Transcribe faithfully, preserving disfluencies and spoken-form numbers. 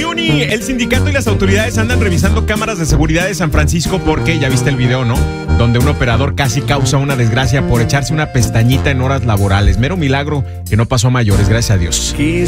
Zuni, el sindicato y las autoridades andan revisando cámaras de seguridad de San Francisco porque, ya viste el video, ¿no? Donde un operador casi causa una desgracia por echarse una pestañita en horas laborales. Mero milagro que no pasó a mayores, gracias a Dios.